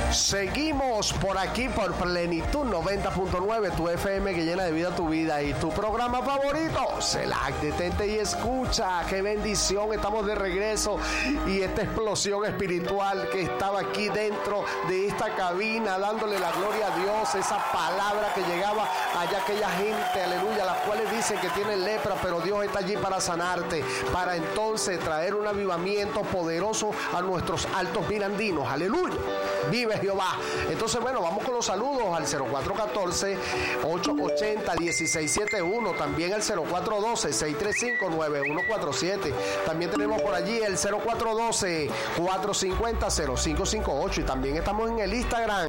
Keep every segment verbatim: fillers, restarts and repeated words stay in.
Seguimos por aquí por Plenitud noventa punto nueve, tu F M que llena de vida tu vida y tu programa favorito. Select, detente y escucha. Qué bendición, estamos de regreso y esta explosión espiritual que estaba aquí dentro de esta cabina dándole la gloria a Dios, esa palabra que llegaba allá aquella gente, aleluya, las cuales dicen que tienen lepra, pero Dios está allí para sanarte, para entonces traer un avivamiento poderoso a nuestros altos mirandinos, aleluya. Vive Jehová. Entonces, bueno, vamos con los saludos al cero cuatro uno cuatro, ocho ocho cero, uno seis siete uno, también al cero cuatro uno dos, seis tres cinco, nueve uno cuatro siete. También tenemos por allí el cero cuatro uno dos, cuatro cinco cero, cero cinco cinco ocho y también estamos en el Instagram.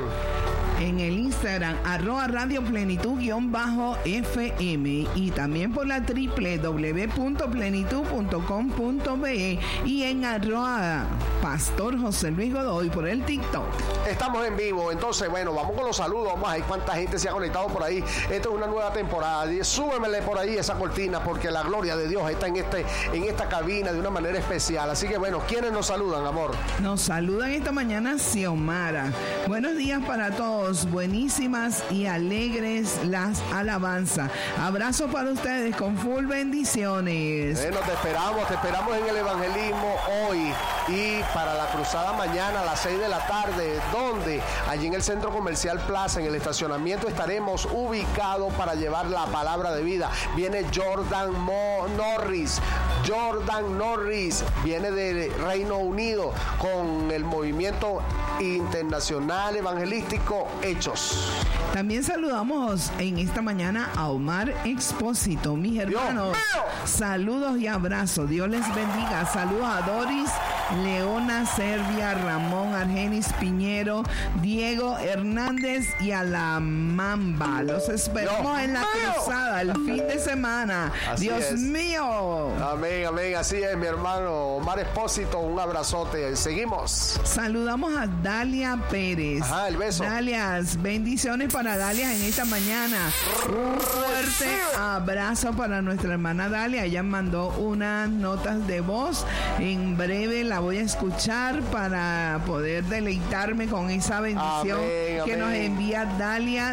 En el Instagram, arroba Radio Plenitud guión bajo F M y también por la doble u doble u doble u punto plenitud punto com punto be y en arroba Pastor José Luis Godoy por el TikTok. Estamos en vivo, entonces bueno, vamos con los saludos, vamos a ver cuánta gente se ha conectado por ahí. Esta es una nueva temporada, súbemele por ahí esa cortina porque la gloria de Dios está en este en esta cabina de una manera especial. Así que bueno, ¿quiénes nos saludan, amor? Nos saludan esta mañana Xiomara. Buenos días para todos. Buenísimas y alegres las alabanzas. Abrazos para ustedes con full bendiciones. Bueno, te esperamos, te esperamos en el evangelismo hoy y para la cruzada mañana a las seis de la tarde, donde allí en el Centro Comercial Plaza, en el estacionamiento, estaremos ubicados para llevar la palabra de vida. Viene Jordan Mo Norris. Jordan Norris viene de Reino Unido con el movimiento internacional evangelístico Hechos. También saludamos en esta mañana a Omar Expósito, mis hermanos. Saludos y abrazos. Dios les bendiga. Saludos a Doris, Leona Servia, Ramón Argenis Piñero, Diego Hernández y a la Mamba. Los esperamos Dios en la mío. cruzada el fin de semana. Así Dios es. mío. Amén, amén. Así es, mi hermano Omar Expósito. Un abrazote. Seguimos. Saludamos a Dalia Pérez. Ajá, el beso. Dalias, bendiciones para Dalia en esta mañana. Un fuerte abrazo para nuestra hermana Dalia. Ella mandó unas notas de voz. En breve la voy a escuchar para poder deleitarme con esa bendición amén, que amén. nos envía Dalia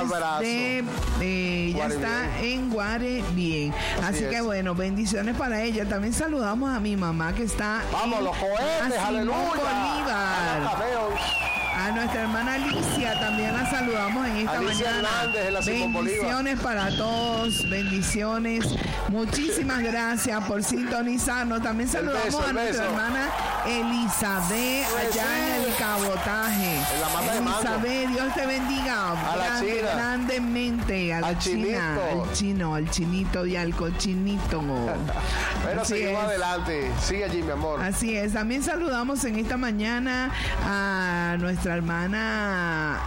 desde eh, ya está bien. en Guare bien. Así, Así que bueno, bendiciones para ella. También saludamos a mi mamá que está Vamos, en los cohetes, aleluya. Bolívar. A nuestra hermana Alicia también la saludamos en esta Alicia mañana. Hernández, en la bendiciones para todos, bendiciones. Muchísimas gracias por sintonizarnos. También saludamos beso, a nuestra beso. hermana Elizabeth allá en el cabotaje. En la mata de mango. Elizabeth, Dios te bendiga. A la grande, China. Grandemente. A la al China, chinito. al chino, al chinito y al cochinito. Pero Así seguimos es. adelante. Sigue allí, mi amor. Así es. También saludamos en esta mañana a nuestra hermana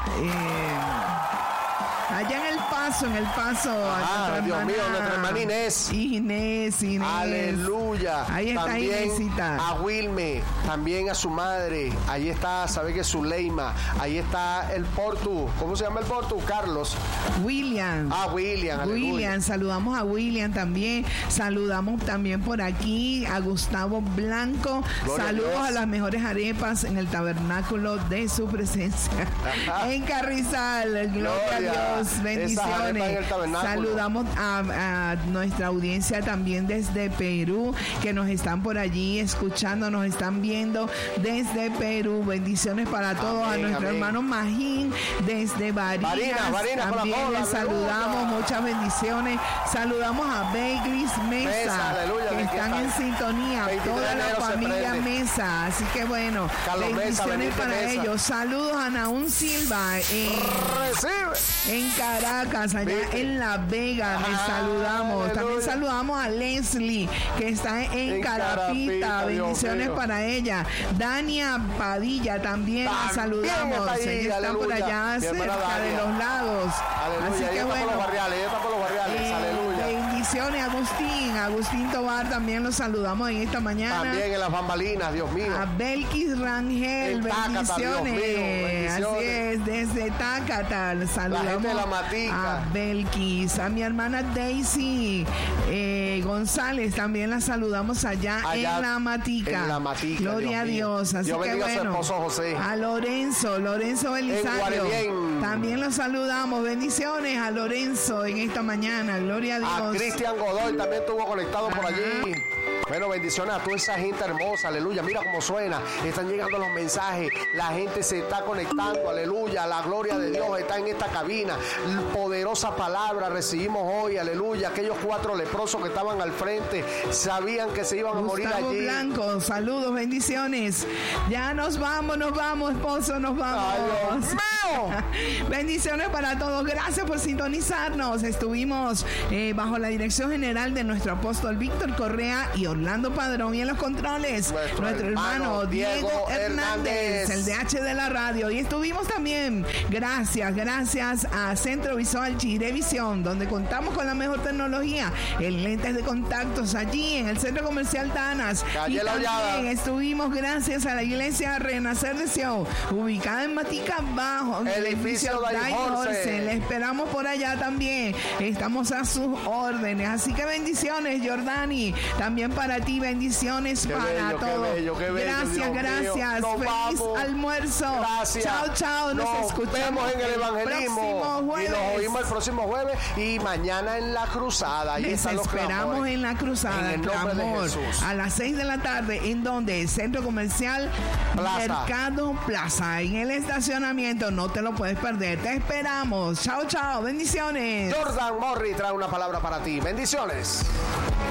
eh, allá en El Paso, en El Paso. Ah, Dios hermana, mío, nuestra hermana Inés. Inés, Inés. Aleluya. Ahí está también Inésita. A Wilme, también a su madre. Ahí está, sabe que Zuleima. Ahí está el Portu. ¿Cómo se llama el Portu? Carlos. William. Ah, William. Aleluya. William, saludamos a William también. Saludamos también por aquí a Gustavo Blanco. Gloria Saludos a, a las mejores arepas en el tabernáculo de su presencia. En Carrizal. Gloria, Gloria a Dios. Bendiciones. Saludamos a, a nuestra audiencia también desde Perú, que nos están por allí escuchando, nos están viendo desde Perú. Bendiciones para todos. Amén, a nuestro amén. hermano Magín desde Barinas. Barinas, Barinas también por la les saludamos. Aleluya. Muchas bendiciones. Saludamos a Bakeries Mesa, Mesa aleluya, que están en sintonía. Toda la familia Mesa. Así que bueno, Carlos bendiciones Mesa, para Mesa. ellos. Saludos a Naún Silva en, en Caracas, allá Viste. en La Vega. Les ah, saludamos. Aleluya. También saludamos a Leslie, que está en, en Carapita. Carapita. Bendiciones para ella. Dania Padilla también, también la saludamos. Está, ahí, está aleluya. por allá cerca de los lados. Aleluya. Así que ella bueno. Está por los barriales, ella está por los barriales. Eh, aleluya. bendiciones. Agustín, Agustín Tobar, también los saludamos en esta mañana. También en las bambalinas, Dios mío. A Belkis Rangel, bendiciones. Tácata, Dios mío, bendiciones. Así es, desde Tácata, saludamos la gente de la Matica. A Belkis, a mi hermana Daisy eh, González, también la saludamos allá, allá en la Matica. En la Matica. Gloria a Dios. Así Dios que bueno, a su esposo José. A Lorenzo, Lorenzo Belisario. También los saludamos. Bendiciones a Lorenzo en esta mañana. Gloria a Dios. A Cristian Godoy también estuvo conectado Ajá. por allí. Bueno, bendiciones a toda esa gente hermosa, aleluya. Mira cómo suena, están llegando los mensajes, la gente se está conectando, aleluya. La gloria de Dios está en esta cabina. Poderosa palabra recibimos hoy, aleluya. Aquellos cuatro leprosos que estaban al frente sabían que se iban a morir Gustavo allí. Blanco, saludos, bendiciones. Ya nos vamos, nos vamos, esposo, nos vamos. Ay, Dios mío. Bendiciones para todos. Gracias por sintonizarnos. Estuvimos eh, bajo la dirección general de nuestro apóstol Víctor Correa y Orlando Padrón, y en los controles nuestro, nuestro hermano, hermano Diego, Diego Hernández, Hernández, el D H de la radio. Y estuvimos también, gracias, gracias a Centro Visual Chirevisión, donde contamos con la mejor tecnología en lentes de contactos allí en el Centro Comercial Danas. Calle y también Hollada. Estuvimos gracias a la iglesia Renacer de Sion, ubicada en Matica Bajo, el edificio de Jorge. Le esperamos por allá también. Estamos a sus órdenes. Así que bendiciones, Jordani. También para ti, bendiciones qué para bello, todos. Qué bello, qué bello, gracias, Dios gracias. Mío. Feliz vamos. almuerzo. Gracias. Chao, chao. Nos, Nos escuchamos vemos en el evangelismo. El y nos oímos el próximo jueves y mañana en la cruzada. Ahí Les están los esperamos clamores. en la cruzada. En el nombre clamor, de Jesús. A las seis de la tarde, en donde Centro Comercial Plaza. Mercado Plaza, en el estacionamiento. No te lo puedes perder. Te esperamos. Chao, chao. Bendiciones. Jordan Morri trae una palabra para ti. Bendiciones.